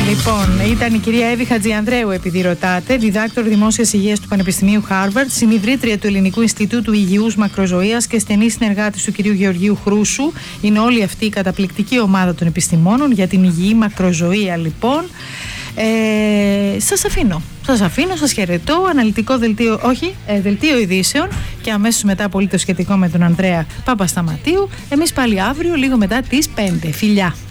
Λοιπόν, ήταν η κυρία Εύη Χατζιανδρέου, επειδή ρωτάτε, διδάκτορ Δημόσιας Υγείας του Πανεπιστημίου Χάρβαρντ, συνιδρύτρια του Ελληνικού Ινστιτούτου Υγιούς Μακροζωίας και στενή συνεργάτης του κυρίου Γεωργίου Χρούσου. Είναι όλη αυτή η καταπληκτική ομάδα των επιστημόνων για την υγιή μακροζωία, λοιπόν. Σας αφήνω, σας χαιρετώ. Αναλυτικό δελτίο ειδήσεων και αμέσως μετά πολύ το σχετικό με τον Ανδρέα Παπασταματίου. Εμείς πάλι αύριο λίγο μετά τις 5. Φιλιά!